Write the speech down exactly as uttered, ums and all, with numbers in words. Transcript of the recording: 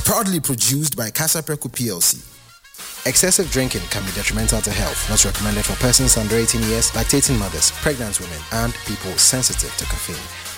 Proudly produced by Casapreco P L C. Excessive drinking can be detrimental to health. Not recommended for persons under eighteen years, lactating mothers, pregnant women, and people sensitive to caffeine.